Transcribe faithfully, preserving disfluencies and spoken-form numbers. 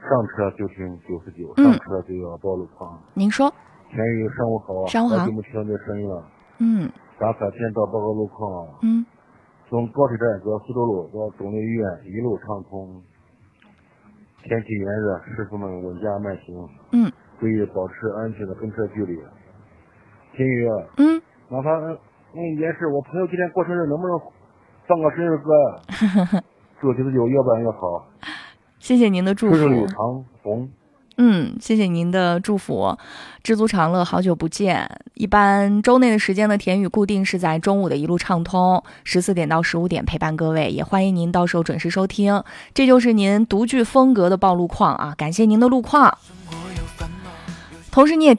上车就听九十九， 嗯上车就要报路况。 您说。 天宇，上午好。 上午好。 好久没听到你的声音了。 嗯。 打车前到报告路况。 嗯。 从高铁站到苏州路到中陵医院一路畅通。天气炎热，师傅们稳驾慢行。 嗯。 注意保持安全的跟车距离。天宇。 嗯。 麻烦嗯也是我朋友今天过生日，能不能放个生日歌？祝九十九越办越好。 谢谢您的祝福。 顺利长虹。 嗯，谢谢您的祝福。知足常乐，好久不见。一般周内的时间呢，田宇固定是在中午的一路畅通，十四点到十五点陪伴各位，也欢迎您到时候准时收听。这就是您独具风格的报路况啊，感谢您的路况。同时你也